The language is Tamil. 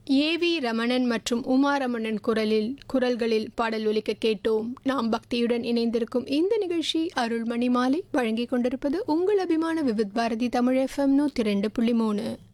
ஏ.வி. ரமணன் மற்றும் உமா ரமணன் குரல்களில் பாடல் ஒலிக்க கேட்டோம். நாம் பக்தியுடன் இணைந்திருக்கும் இந்த நிகழ்ச்சி அருள்மணி மாலை வழங்கிக் கொண்டிருப்பது உங்கள் அபிமான விவித் பாரதி தமிழ் FM 102.3.